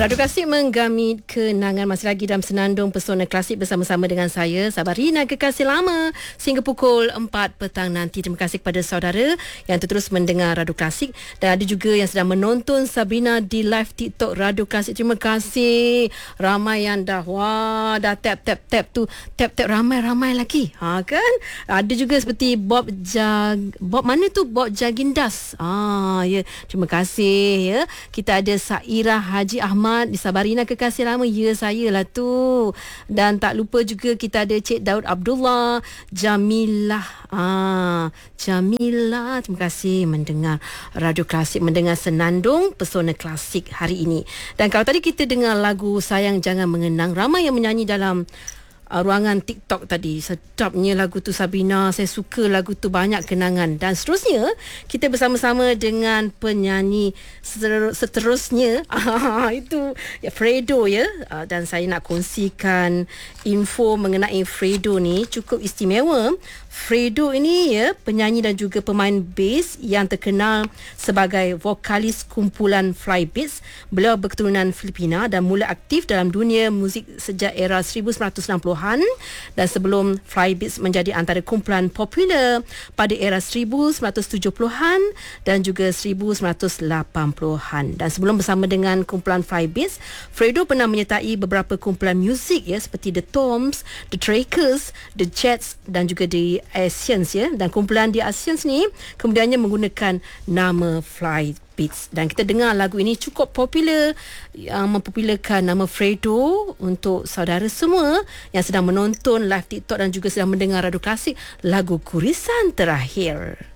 Radu Klasik menggamit kenangan masih lagi dalam Senandung Pesona Klasik bersama-sama dengan saya, Sabarina Kekasih Lama, sehingga pukul 4 petang nanti. Terima kasih kepada saudara yang terus mendengar Radu Klasik, dan ada juga yang sedang menonton Sabrina di live TikTok Radu Klasik. Terima kasih. Ramai yang dah tap ramai lagi. Kan? Ada juga seperti Bob mana tu? Bob Jagindas. Ya. Terima kasih ya. Kita ada Saira Haji Ahmad di Sabarina Kekasih Lama. Ya, saya lah tu. Dan tak lupa juga kita ada Cik Daud Abdullah, Jamilah. Jamilah, terima kasih mendengar Radio Klasik, mendengar Senandung Pesona Klasik hari ini. Dan kalau tadi kita dengar lagu Sayang Jangan Mengenang, ramai yang menyanyi dalam ruangan TikTok tadi. Sedapnya lagu tu, Sabrina. Saya suka lagu tu, banyak kenangan. Dan seterusnya kita bersama-sama dengan penyanyi seterusnya. Itu ya, Fredo ya. Dan saya nak kongsikan info mengenai Fredo ni, cukup istimewa. Fredo ini ya, penyanyi dan juga pemain bass yang terkenal sebagai vokalis kumpulan Flybeats. Beliau berketurunan Filipina dan mula aktif dalam dunia muzik sejak era 1960-an, dan sebelum Flybeats menjadi antara kumpulan popular pada era 1970-an dan juga 1980-an. Dan sebelum bersama dengan kumpulan Flybeats, Fredo pernah menyertai beberapa kumpulan muzik ya, seperti The Toms, The Trackers, The Jets dan juga The Asians ya. Dan kumpulan The Asians ni kemudiannya menggunakan nama Flybeats. Dan kita dengar lagu ini cukup popular, yang mempopularkan nama Fredo untuk saudara semua yang sedang menonton live TikTok dan juga sedang mendengar Radio Klasik, lagu Kurisan Terakhir.